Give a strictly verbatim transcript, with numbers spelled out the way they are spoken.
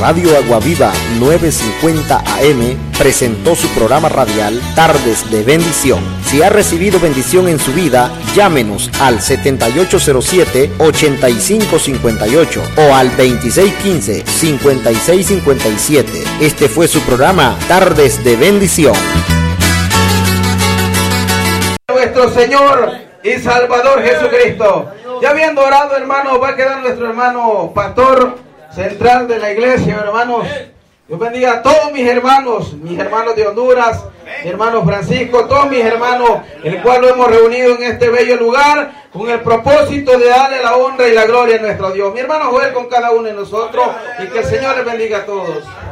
Radio Aguaviva novecientos cincuenta A M presentó su programa radial Tardes de Bendición. Si ha recibido bendición en su vida, llámenos al setenta y ocho cero siete, ochenta y cinco cincuenta y ocho o al veintiséis quince, cincuenta y seis cincuenta y siete. Este fue su programa Tardes de Bendición. Nuestro Señor y Salvador Jesucristo. Ya habiendo orado, hermanos, va a quedar nuestro hermano pastor central de la iglesia, hermanos. Dios bendiga a todos mis hermanos, mis hermanos de Honduras, mi hermano Francisco, todos mis hermanos, el cual lo hemos reunido en este bello lugar con el propósito de darle la honra y la gloria a nuestro Dios. Mi hermano Joel con cada uno de nosotros y que el Señor les bendiga a todos.